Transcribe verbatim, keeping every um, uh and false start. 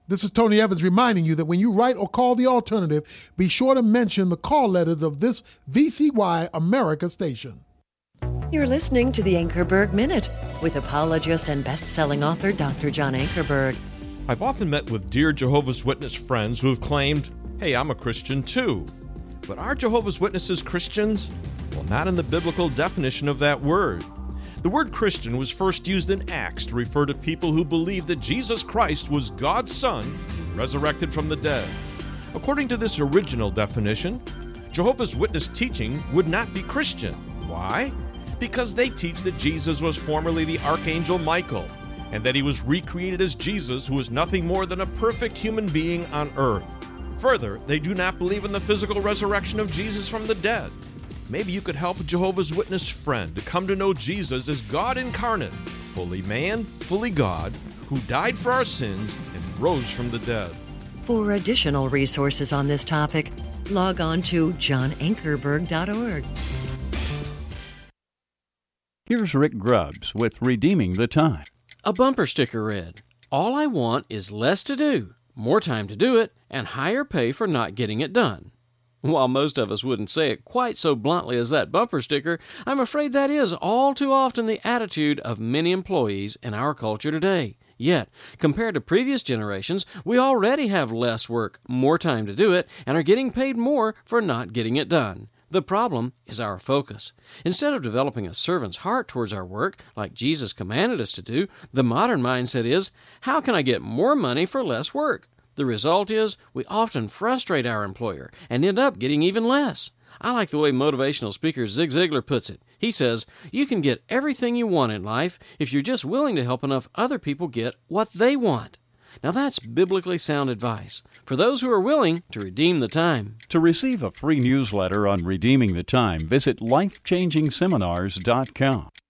This is Tony Evans reminding you that when you write or call the alternative, be sure to mention the call letters of this V C Y America station. You're listening to the Ankerberg Minute with apologist and best-selling author Doctor John Ankerberg. I've often met with dear Jehovah's Witness friends who have claimed, hey, I'm a Christian too. But are Jehovah's Witnesses Christians? Well, not in the biblical definition of that word. The word Christian was first used in Acts to refer to people who believed that Jesus Christ was God's Son, resurrected from the dead. According to this original definition, Jehovah's Witness teaching would not be Christian. Why? Because they teach that Jesus was formerly the Archangel Michael, and that he was recreated as Jesus, who is nothing more than a perfect human being on earth. Further, they do not believe in the physical resurrection of Jesus from the dead. Maybe you could help a Jehovah's Witness friend to come to know Jesus as God incarnate, fully man, fully God, who died for our sins and rose from the dead. For additional resources on this topic, log on to john ankerberg dot org. Here's Rick Grubbs with Redeeming the Time. A bumper sticker read, "All I want is less to do, more time to do it, and higher pay for not getting it done." While most of us wouldn't say it quite so bluntly as that bumper sticker, I'm afraid that is all too often the attitude of many employees in our culture today. Yet, compared to previous generations, we already have less work, more time to do it, and are getting paid more for not getting it done. The problem is our focus. Instead of developing a servant's heart towards our work, like Jesus commanded us to do, the modern mindset is, how can I get more money for less work? The result is we often frustrate our employer and end up getting even less. I like the way motivational speaker Zig Ziglar puts it. He says, you can get everything you want in life if you're just willing to help enough other people get what they want. Now that's biblically sound advice for those who are willing to redeem the time. To receive a free newsletter on Redeeming the Time, visit life changing seminars dot com.